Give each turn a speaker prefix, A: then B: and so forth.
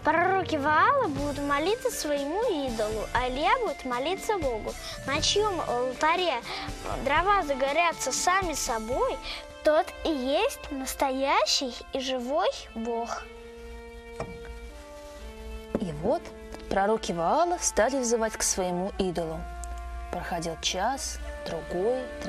A: Пророки Ваала будут молиться своему идолу, а Илья будет молиться Богу. На чьем алтаре дрова загорятся сами собой, тот и есть настоящий и живой Бог.
B: И вот пророки Ваала стали взывать к своему идолу. Проходил час, другой,